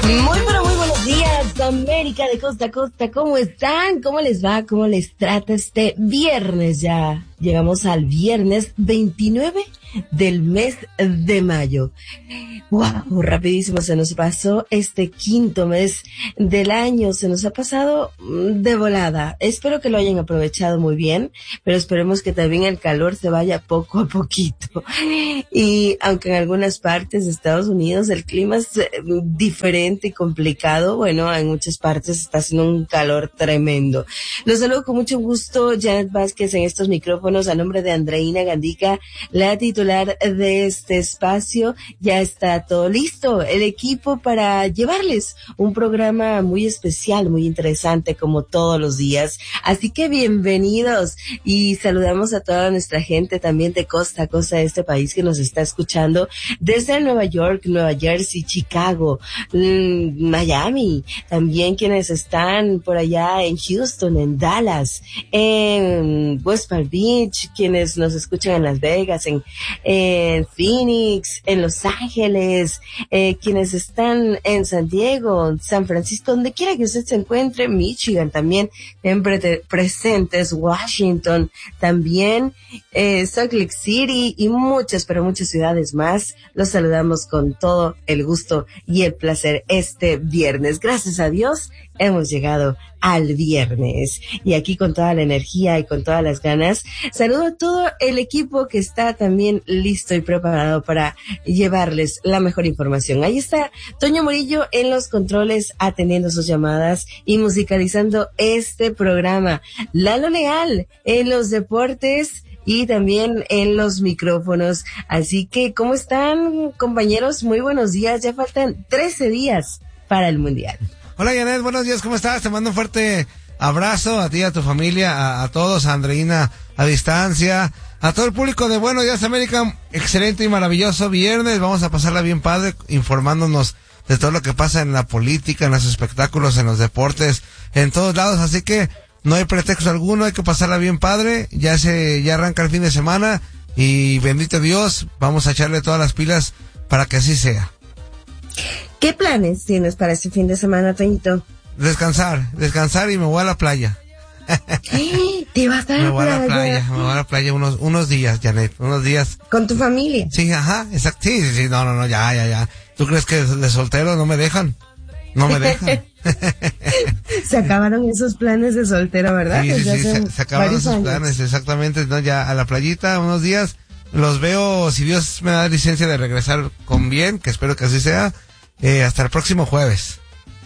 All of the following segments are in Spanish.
Muy pero muy buenos días, América de costa a costa. ¿Cómo están? ¿Cómo les va? ¿Cómo les trata este viernes ya? Llegamos al viernes 29 del mes de mayo. ¡Wow! Rapidísimo se nos pasó este quinto mes del año. Se nos ha pasado de volada. Espero que lo hayan aprovechado muy bien, pero esperemos que también el calor se vaya poco a poquito. Y aunque en algunas partes de Estados Unidos el clima es diferente y complicado, bueno, en muchas partes está haciendo un calor tremendo. Los saludo con mucho gusto, Janet Vázquez, en estos micrófonos, a nombre de Andreina Gandica, la titular de este espacio. Ya está todo listo, el equipo, para llevarles un programa muy especial, muy interesante, como todos los días. Así que bienvenidos, y saludamos a toda nuestra gente también de costa a costa de este país que nos está escuchando desde Nueva York, Nueva Jersey, Chicago, Miami, también quienes están por allá en Houston, en Dallas, en West Palm Beach, quienes nos escuchan en Las Vegas, en Phoenix, en Los Ángeles, quienes están en San Diego, San Francisco, donde quiera que usted se encuentre, Michigan también, siempre presentes, Washington también, Salt Lake City y muchas, pero muchas ciudades más. Los saludamos con todo el gusto y el placer este viernes. Gracias a Dios hemos llegado al viernes, y aquí con toda la energía y con todas las ganas. Saludo a todo el equipo que está también listo y preparado para llevarles la mejor información. Ahí está Toño Murillo en los controles, atendiendo sus llamadas y musicalizando este programa. Lalo Leal en los deportes y también en los micrófonos. Así que, ¿cómo están, compañeros? Muy buenos días. Ya faltan 13 días para el Mundial. Hola, Janet, buenos días, ¿cómo estás? Te mando un fuerte abrazo a ti, a tu familia, a todos, a Andreina a distancia, a todo el público de Buenos Días América. Excelente y maravilloso viernes. Vamos a pasarla bien padre, informándonos de todo lo que pasa en la política, en los espectáculos, en los deportes, en todos lados. Así que no hay pretexto alguno, hay que pasarla bien padre. Ya arranca el fin de semana y bendito Dios, vamos a echarle todas las pilas para que así sea. ¿Qué planes tienes para este fin de semana, Toñito? Descansar y me voy a la playa. ¿Te vas a la playa? Me voy a la playa unos días, Janet, unos días. ¿Con tu familia? Sí, ajá, exacto, sí, no, ya. ¿Tú crees que de soltero no me dejan? No me dejan. Se acabaron esos planes de soltero, ¿verdad? Sí, se acabaron esos planes, exactamente, ¿no? Ya a la playita, unos días, los veo, si Dios me da licencia de regresar con bien, que espero que así sea, hasta el próximo jueves.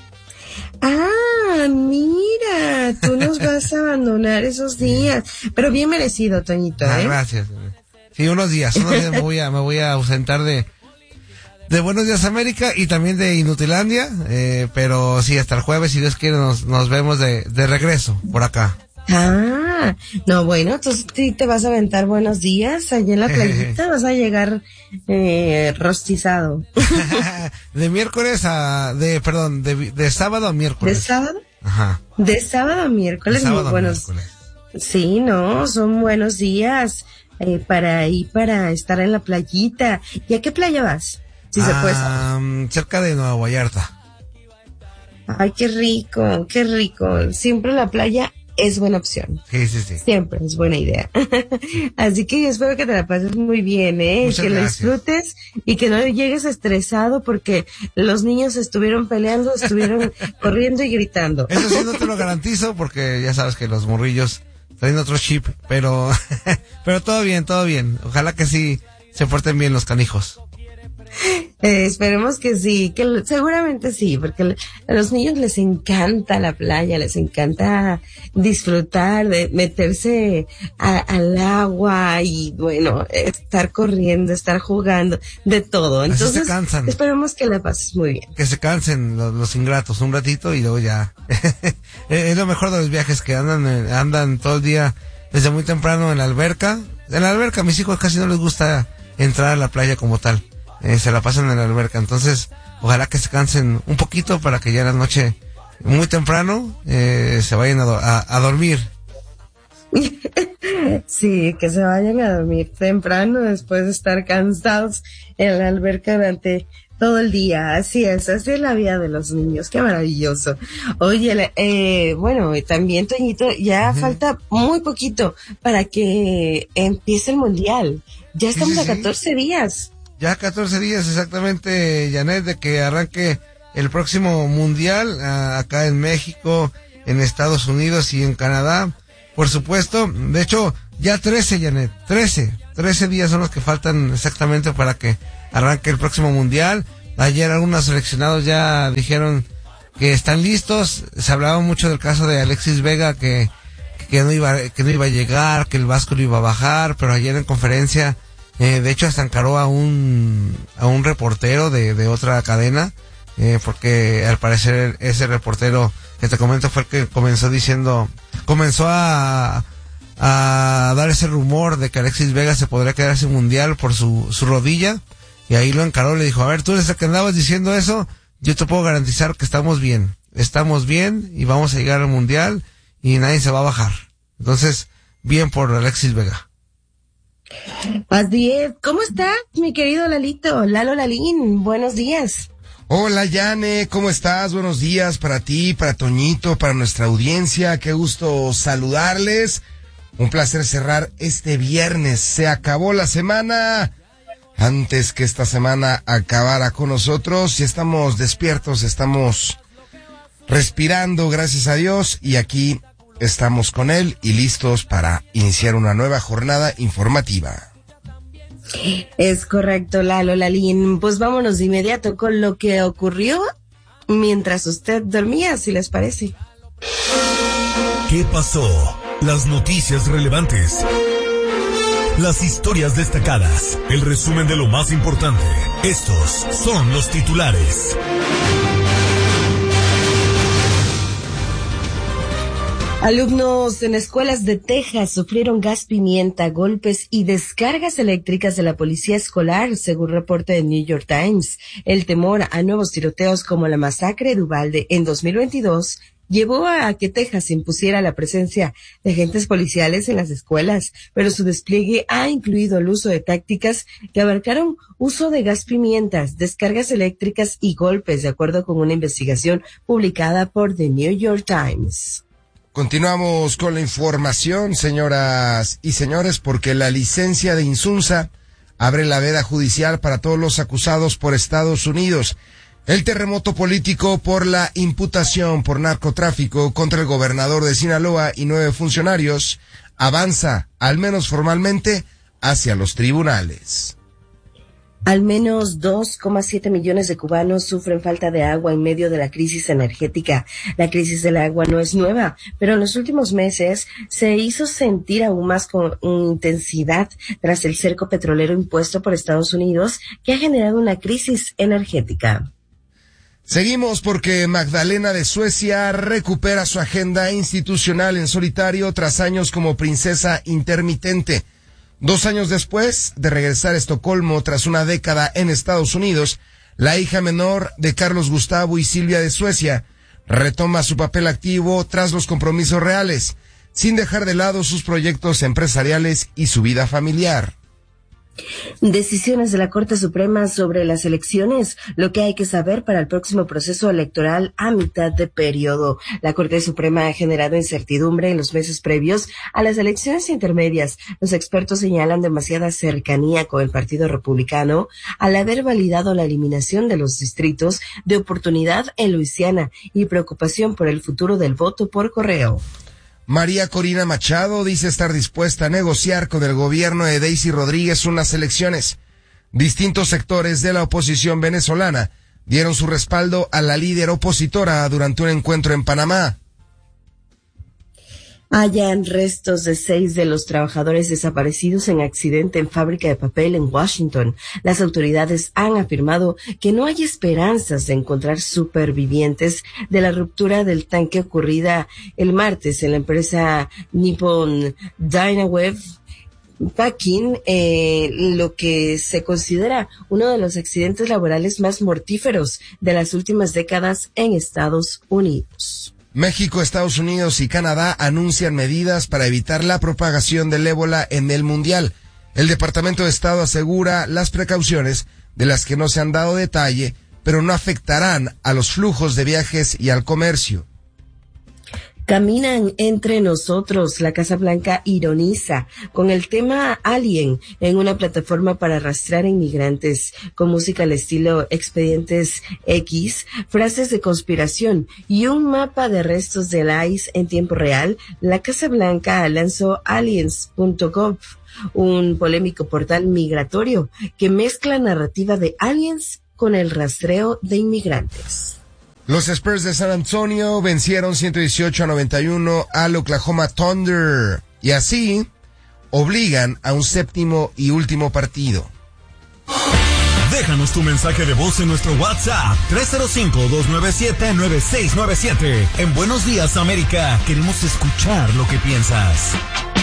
Ah, mira, tú nos vas a abandonar esos días, pero bien merecido, Toñito, ¿eh? Gracias. Sí, unos días me voy a ausentar de Buenos Días América y también de Inutilandia, pero sí, hasta el jueves, si Dios quiere, nos vemos de regreso por acá. Ah, no, bueno, entonces te vas a aventar buenos días allá en la playita, vas a llegar rostizado. De sábado a miércoles. ¿De sábado? Ajá. De sábado a miércoles, muy buenos. Sí, no, son buenos días para estar en la playita. ¿Y a qué playa vas? Si se puede. Cerca de Nueva Vallarta. Ay, qué rico, qué rico. Siempre la playa es buena opción. Sí. Siempre es buena idea. Así que espero que te la pases muy bien, Muchas que gracias. lo disfrutes y que no llegues estresado porque los niños estuvieron peleando, estuvieron corriendo y gritando. Eso sí no te lo garantizo porque ya sabes que los morrillos traen otro chip, pero todo bien. Ojalá que sí se porten bien los canijos. Esperemos que sí, seguramente sí, porque a los niños les encanta la playa, les encanta disfrutar de meterse al agua y bueno, estar corriendo, estar jugando, de todo. Entonces, así se cansan. Esperemos que la pases muy bien. Que se cansen los ingratos un ratito y luego ya. Es lo mejor de los viajes, que andan todo el día desde muy temprano en la alberca. En la alberca a mis hijos casi no les gusta entrar a la playa como tal. Se la pasan en la alberca, entonces ojalá que se cansen un poquito para que ya en la noche, muy temprano, se vayan a dormir. Sí, que se vayan a dormir temprano después de estar cansados en la alberca durante Todo el día, así es la vida de los niños, qué maravilloso. Oye, bueno, también Toñito, ya falta muy poquito para que empiece el Mundial. Ya estamos a 14 días. Ya 14 días exactamente, Janet, de que arranque el próximo Mundial acá en México, en Estados Unidos y en Canadá. Por supuesto, de hecho, ya 13, Janet, 13 días son los que faltan exactamente para que arranque el próximo Mundial. Ayer algunos seleccionados ya dijeron que están listos. Se hablaba mucho del caso de Alexis Vega, que no iba a llegar, que el Vasco lo iba a bajar, pero ayer en conferencia, de hecho hasta encaró a un reportero de otra cadena, porque al parecer ese reportero que te comento fue el que comenzó a dar ese rumor de que Alexis Vega se podría quedar sin Mundial por su rodilla, y ahí lo encaró, le dijo, a ver, tú eres el que andabas diciendo eso, yo te puedo garantizar que estamos bien y vamos a llegar al Mundial y nadie se va a bajar. Entonces, bien por Alexis Vega. Así es. ¿Cómo está, mi querido Lalito? Lalo Lalín, buenos días. Hola, Yane, ¿cómo estás? Buenos días para ti, para Toñito, para nuestra audiencia. Qué gusto saludarles. Un placer cerrar este viernes. Se acabó la semana. Antes que esta semana acabara con nosotros, y estamos despiertos, estamos respirando, gracias a Dios, y aquí estamos con él y listos para iniciar una nueva jornada informativa. Es correcto, Lalo Lalín. Pues vámonos de inmediato con lo que ocurrió mientras usted dormía, si les parece. ¿Qué pasó? Las noticias relevantes, las historias destacadas, el resumen de lo más importante. Estos son los titulares. Alumnos en escuelas de Texas sufrieron gas pimienta, golpes y descargas eléctricas de la policía escolar, según reporte de New York Times. El temor a nuevos tiroteos como la masacre de Uvalde en 2022 llevó a que Texas impusiera la presencia de agentes policiales en las escuelas, pero su despliegue ha incluido el uso de tácticas que abarcaron uso de gas pimientas, descargas eléctricas y golpes, de acuerdo con una investigación publicada por The New York Times. Continuamos con la información, señoras y señores, porque la licencia de Insunza abre la veda judicial para todos los acusados por Estados Unidos. El terremoto político por la imputación por narcotráfico contra el gobernador de Sinaloa y 9 funcionarios avanza, al menos formalmente, hacia los tribunales. Al menos 2,7 millones de cubanos sufren falta de agua en medio de la crisis energética. La crisis del agua no es nueva, pero en los últimos meses se hizo sentir aún más con intensidad tras el cerco petrolero impuesto por Estados Unidos, que ha generado una crisis energética. Seguimos porque Magdalena de Suecia recupera su agenda institucional en solitario tras años como princesa intermitente. 2 años después de regresar a Estocolmo tras una década en Estados Unidos, la hija menor de Carlos Gustavo y Silvia de Suecia retoma su papel activo tras los compromisos reales, sin dejar de lado sus proyectos empresariales y su vida familiar. Decisiones de la Corte Suprema sobre las elecciones, lo que hay que saber para el próximo proceso electoral a mitad de periodo. La Corte Suprema ha generado incertidumbre en los meses previos a las elecciones intermedias. Los expertos señalan demasiada cercanía con el Partido Republicano al haber validado la eliminación de los distritos de oportunidad en Luisiana y preocupación por el futuro del voto por correo. María Corina Machado dice estar dispuesta a negociar con el gobierno de Daisy Rodríguez unas elecciones. Distintos sectores de la oposición venezolana dieron su respaldo a la líder opositora durante un encuentro en Panamá. Hallan restos de 6 de los trabajadores desaparecidos en accidente en fábrica de papel en Washington. Las autoridades han afirmado que no hay esperanzas de encontrar supervivientes de la ruptura del tanque ocurrida el martes en la empresa Nippon Dynawave Packing, lo que se considera uno de los accidentes laborales más mortíferos de las últimas décadas en Estados Unidos. México, Estados Unidos y Canadá anuncian medidas para evitar la propagación del ébola en el mundial. El Departamento de Estado asegura las precauciones de las que no se han dado detalle, pero no afectarán a los flujos de viajes y al comercio. Caminan entre nosotros. La Casa Blanca ironiza con el tema Alien en una plataforma para rastrear inmigrantes, con música al estilo Expedientes X, frases de conspiración y un mapa de restos del ICE en tiempo real. La Casa Blanca lanzó aliens.gov, un polémico portal migratorio que mezcla narrativa de aliens con el rastreo de inmigrantes. Los Spurs de San Antonio vencieron 118-91 al Oklahoma Thunder y así obligan a un séptimo y último partido. Déjanos tu mensaje de voz en nuestro WhatsApp 305-297-9697. En Buenos Días América queremos escuchar lo que piensas.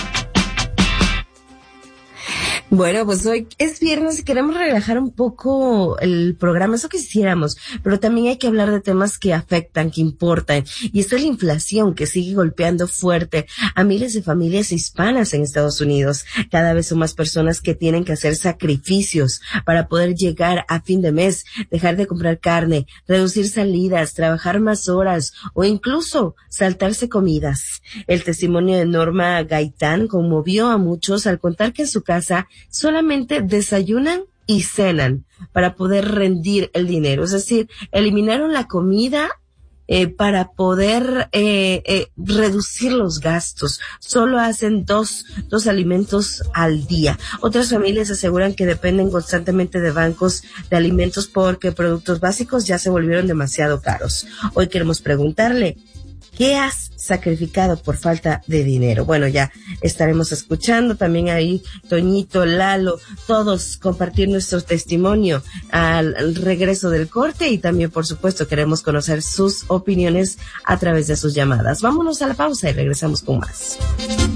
Bueno, pues hoy es viernes y queremos relajar un poco el programa, eso quisiéramos, pero también hay que hablar de temas que afectan, que importan, y esta es la inflación que sigue golpeando fuerte a miles de familias hispanas en Estados Unidos. Cada vez son más personas que tienen que hacer sacrificios para poder llegar a fin de mes, dejar de comprar carne, reducir salidas, trabajar más horas o incluso saltarse comidas. El testimonio de Norma Gaitán conmovió a muchos al contar que en su casa solamente desayunan y cenan para poder rendir el dinero. Es decir, eliminaron la comida para poder reducir los gastos. Solo hacen dos alimentos al día. Otras familias aseguran que dependen constantemente de bancos de alimentos porque productos básicos ya se volvieron demasiado caros. Hoy queremos preguntarle, ¿qué has sacrificado por falta de dinero? Bueno, ya estaremos escuchando también ahí Toñito, Lalo, todos compartir nuestro testimonio al regreso del corte y también, por supuesto, queremos conocer sus opiniones a través de sus llamadas. Vámonos a la pausa y regresamos con más.